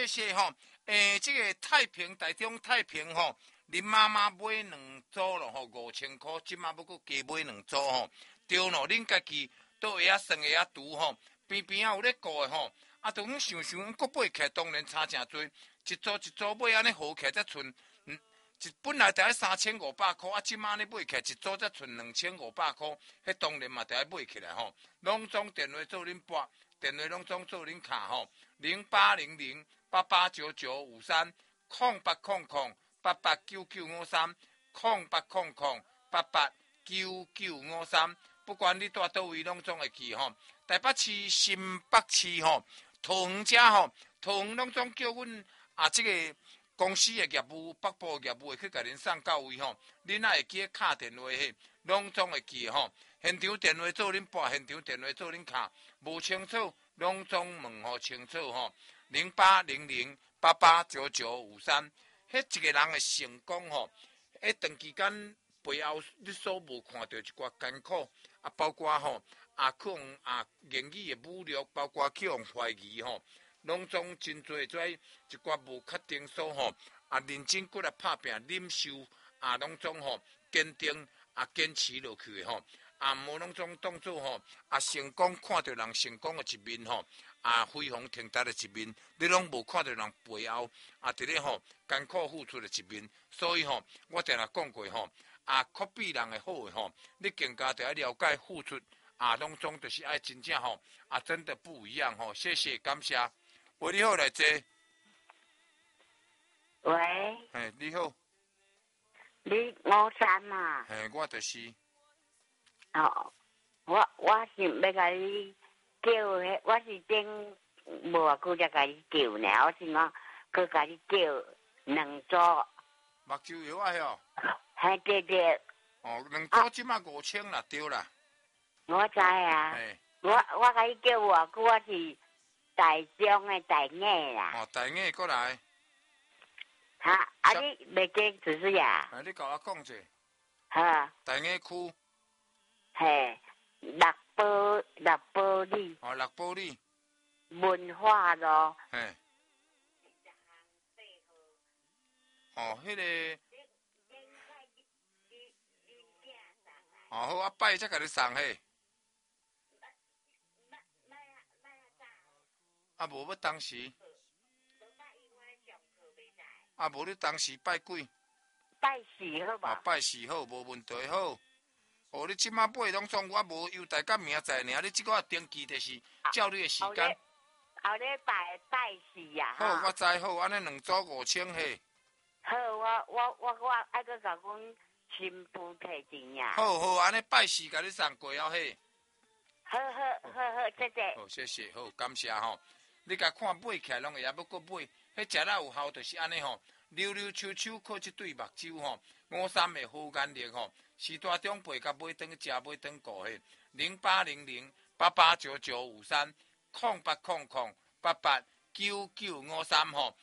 谢谢吼。这个太平台中太平吼，恁妈妈买2组咯吼，5000块，即马要搁加买2组吼。对咯，恁家己都会晓算会晓读吼，边边啊有咧顾的吼，啊，都阮想想，搁买起来当然差诚多，一组买安尼好起来才剩，本来得3500块，啊，即马呢买起来一组才剩2500块，迄当然嘛得爱买起来吼。拢总电话做恁拨，电话拢总做恁卡吼，0800889953，0800889953，不管你住倒位，拢总会记吼。台北市、新北市吼，桃园遮吼，桃园拢总叫阮这个公司的业务、北部的业务会去甲恁送到位吼。恁也会记敲电话迄，拢总会记吼。现场电话做恁拨，现场电话做恁敲，无清楚拢总问吼清楚吼。0800889953，迄一个人的成功吼，迄长期间背后你所无看到一寡艰苦，啊，包括吼可能言语的侮辱，包括去用怀疑吼，拢总真多一寡无确定数吼，认真过来拍拼，忍受拢总吼坚定坚持落去的吼，无拢总当作吼成功，看到人成功的一面吼。飞黄腾达的一面，你拢无看到人背后伫咧吼艰苦付出的一面，所以吼，我定定讲过吼，可比人的好的吼，你更加得要了解付出，拢总就是爱真正吼，真的不一样吼。谢谢，感谢。喂，你好，来坐。 喂。 你好。 你53嘛？ 我就是。 哦，我是要甲你。叫迄，我是顶无偌久才甲你叫呢，我是讲，佮甲你叫2组。 目睭药啊嘿，对对。 2组即马5000啦，对啦。 我知啊。我甲你叫偌久，我是台中的台艺啦。 台艺过来。 哈，你袂记就是呀？ 你甲我讲者。 哈。 台艺区。 嘿。六堡里。 六堡里。 文化咯。 迄个。好，我拜才甲你送嘿。无要当时。无你当时拜几？ 拜4好吧？ 拜4好，无问题好。你即马买拢总我无优待到明仔尔，你即个登记就是照你的时间。 后礼拜4啊。 好，我知好，安尼2组5000嘿。 好，我爱搁甲阮新妇摕钱呀。 好，安尼拜4甲你送过了嘿。 好，谢谢。 好，谢谢，好，感谢吼。你甲看买起来拢会也要搁买，迄食了有效就是安尼吼，溜溜秋秋靠一对目睭吼，53的好眼力吼。时大中背甲买转去食，买转顾嘿，08008800889953吼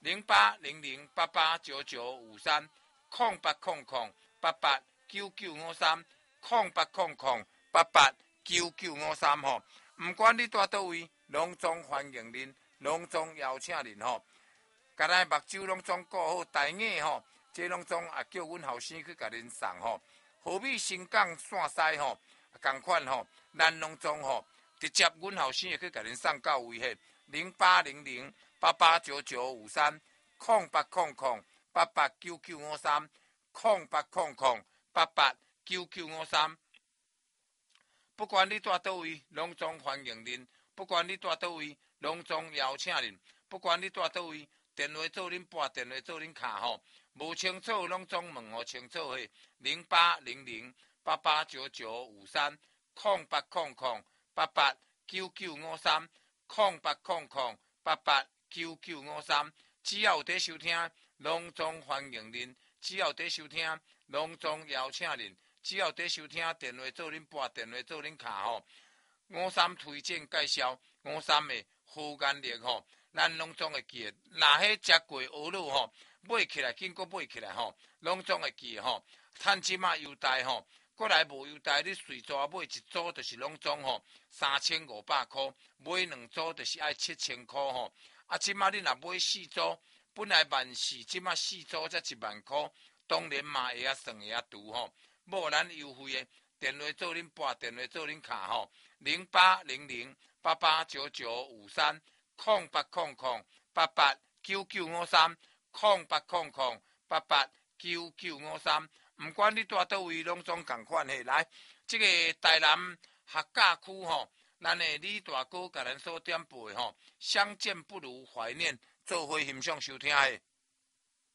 ，0800889953，0800889953吼。毋管你住倒位，拢总欢迎恁，拢总邀请恁吼。甲咱目睭拢总顾好，台艺吼，这拢总叫阮后生去甲恁送吼。河美新港线西吼，共款吼，咱拢总吼，直接阮后生会去甲恁送到位嘿，0800889953，0800889953，不管你住倒位，拢总欢迎恁；不管你住倒位，拢总邀请恁；不管你住倒位，电话做恁拨，电话做恁敲吼。无清楚，拢总问互清楚嘿，0800889953，0800889953，只要有在收听，拢总欢迎恁；只要有在收听，拢总邀请恁；只要有在收听，电话做恁拨，电话做恁敲吼。53推荐介绍，53的好眼力吼，咱拢总会记。若迄食过蚵仔吼。买起来，紧搁买起来吼，拢总会记吼。趁即马优待吼，过来无优待，你随纸买一组就是拢总吼3500块，买2组就是爱7000块吼。 啊，即马你若买4组，本来14,000，即马4组才1万块，当然嘛会算会拄吼。无咱优惠的电话做恁拨，电话做恁卡吼，0800889953，0800889953，毋管你住倒位，拢总共款的。来，即个台南客家区吼，咱的李大哥甲咱所点播吼，相见不如怀念，做伙欣赏收听的。